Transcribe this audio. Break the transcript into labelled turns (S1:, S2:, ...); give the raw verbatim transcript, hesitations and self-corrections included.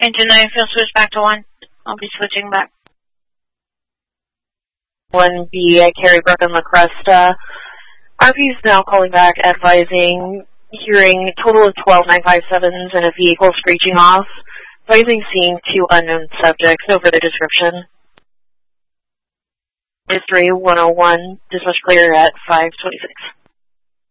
S1: Engine nine, field switch back to one. I'll be switching back.
S2: one B at Carey Brook and La Cresta. R P is now calling back, advising hearing a total of twelve nine five sevens and a vehicle screeching off. Advising seeing two unknown subjects. No further description. History one oh one, dispatch clear at five twenty-six.